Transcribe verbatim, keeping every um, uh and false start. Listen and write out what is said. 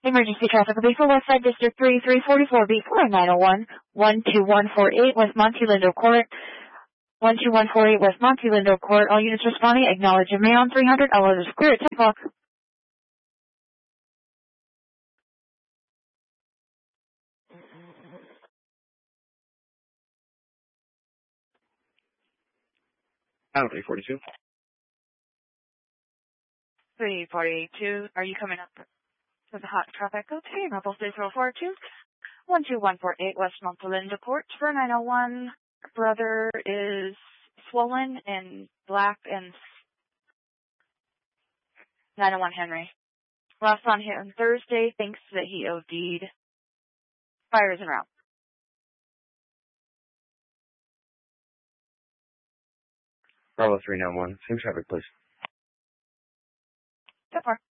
Emergency traffic will be for West Side District three three forty-four B four nine oh one, one two one four eight West Monte Lindo Court, one two one four eight West Monte Lindo Court. All units responding, acknowledge and may on three hundred, elevators clear at ten o'clock. Out three forty-two. three forty-two, are you coming up to the hot traffic? Okay, Rebel three zero four two, one two one four eight West Monte Lindo Court for nine oh one. Brother is swollen and black and nine oh one Henry. Last on him Thursday, thinks that he OD'd. Fire is en route. Bravo three nine one, same traffic, please. So far.